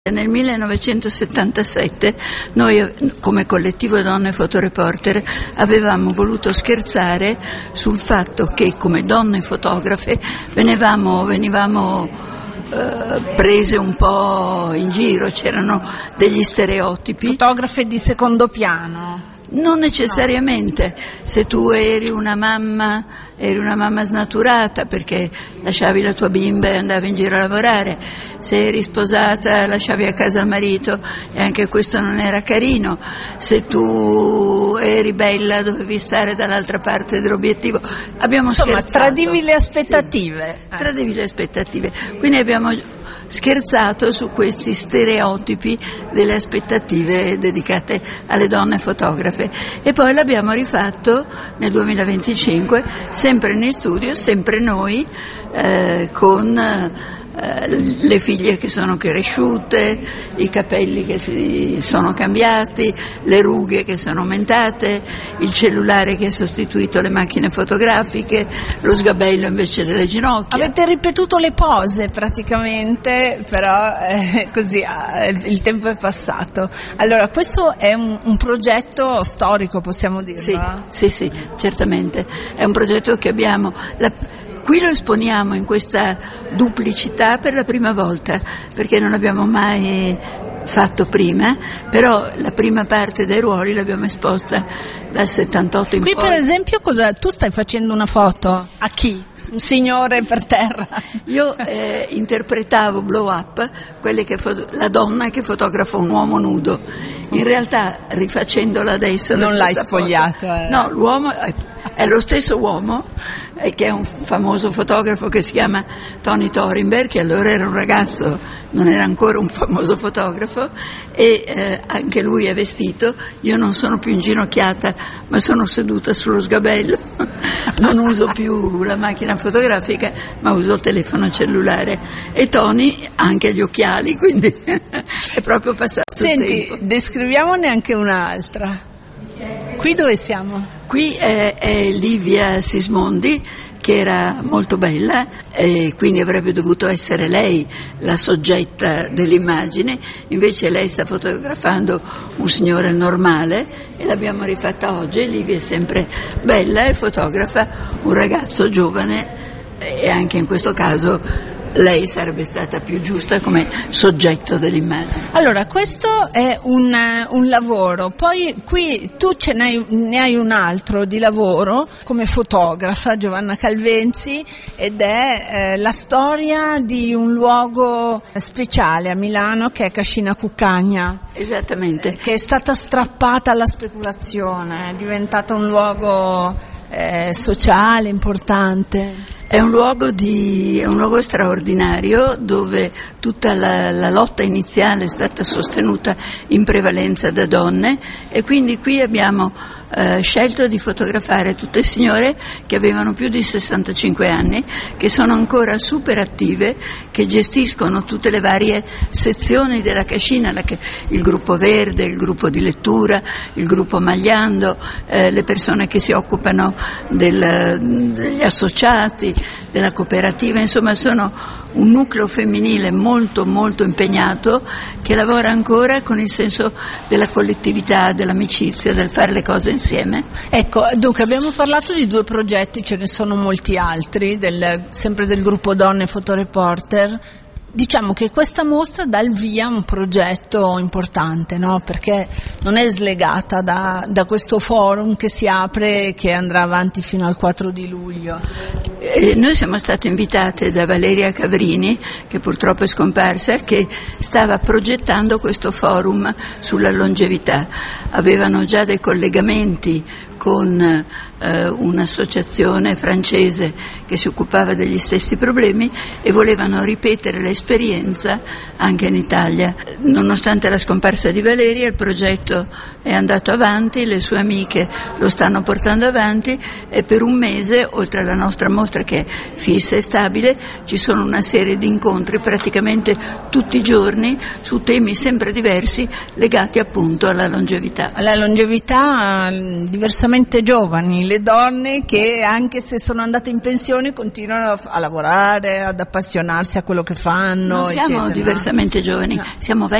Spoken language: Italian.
Nel 1977 noi, come collettivo Donne Fotoreporter, avevamo voluto scherzare sul fatto che come donne fotografe venivamo prese un po' in giro, c'erano degli stereotipi. Fotografe di secondo piano? Non necessariamente, se tu eri una mamma snaturata perché lasciavi la tua bimba e andavi in giro a lavorare, se eri sposata lasciavi a casa il marito e anche questo non era carino, se tu eri bella dovevi stare dall'altra parte dell'obiettivo. Abbiamo scherzato. Tradivi le aspettative. Sì, tradivi le aspettative, quindi abbiamo scherzato su questi stereotipi delle aspettative dedicate alle donne fotografe e poi l'abbiamo rifatto nel 2025 sempre in studio, sempre noi, con le figlie che sono cresciute, i capelli che si sono cambiati, le rughe che sono aumentate, il cellulare che ha sostituito le macchine fotografiche, lo sgabello invece delle ginocchia. Avete ripetuto le pose praticamente, però così il tempo è passato. Allora, questo è un progetto storico, possiamo dirlo? Sì, certamente. È un progetto che abbiamo. Qui lo esponiamo in questa duplicità per la prima volta, perché non l'abbiamo mai fatto prima, però la prima parte dei ruoli l'abbiamo esposta dal 78 in poi. Qui per esempio tu stai facendo una foto? A chi? Un signore per terra? Io interpretavo Blow Up, la donna che fotografa un uomo nudo. In realtà, rifacendola adesso... Non l'hai spogliato? No, l'uomo è lo stesso uomo, che è un famoso fotografo che si chiama Tony Thorenberg, che allora era un ragazzo, non era ancora un famoso fotografo, e anche lui è vestito. Io non sono più inginocchiata, ma sono seduta sullo sgabello. Non uso più la macchina fotografica, ma uso il telefono cellulare. E Tony ha anche gli occhiali, quindi è proprio passato il tempo. Senti, descriviamone anche un'altra. Qui dove siamo? Qui è Livia Sismondi, che era molto bella e quindi avrebbe dovuto essere lei la soggetta dell'immagine, invece lei sta fotografando un signore normale e l'abbiamo rifatta oggi. Livia è sempre bella e fotografa un ragazzo giovane e anche in questo caso lei sarebbe stata più giusta come soggetto dell'immagine. Allora, questo è un lavoro, poi qui tu ne hai un altro di lavoro come fotografa, Giovanna Calvenzi, ed è la storia di un luogo speciale a Milano che è Cascina Cuccagna. Esattamente. Che è stata strappata alla speculazione, è diventata un luogo sociale, importante. È un luogo straordinario dove tutta la lotta iniziale è stata sostenuta in prevalenza da donne e quindi qui abbiamo scelto di fotografare tutte signore che avevano più di 65 anni, che sono ancora super attive, che gestiscono tutte le varie sezioni della Cascina, il gruppo verde, il gruppo di lettura, il gruppo Magliando, le persone che si occupano degli associati, della cooperativa, insomma sono un nucleo femminile molto molto impegnato che lavora ancora con il senso della collettività, dell'amicizia, del fare le cose insieme. Ecco, dunque abbiamo parlato di due progetti, ce ne sono molti altri, sempre del gruppo Donne Fotoreporter. Diciamo che questa mostra dà il via a un progetto importante, no? Perché non è slegata da questo forum che si apre e che andrà avanti fino al 4 di luglio. Noi siamo state invitate da Valeria Cavrini, che purtroppo è scomparsa, che stava progettando questo forum sulla longevità. Avevano già dei collegamenti con un'associazione francese che si occupava degli stessi problemi e volevano ripetere l'esperienza anche in Italia. Nonostante la scomparsa di Valeria, il progetto è andato avanti, le sue amiche lo stanno portando avanti e per un mese, oltre alla nostra mostra nostra che è fissa e stabile, ci sono una serie di incontri praticamente tutti i giorni su temi sempre diversi legati appunto alla longevità. Alla longevità diversamente giovani, le donne che anche se sono andate in pensione continuano a lavorare, ad appassionarsi a quello che fanno. Non siamo eccetera. diversamente giovani, No. siamo